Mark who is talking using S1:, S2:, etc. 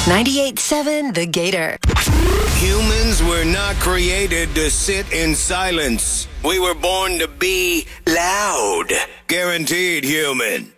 S1: 98.7 The Gator.
S2: Humans were not created to sit in silence. We were born to be loud. Guaranteed human.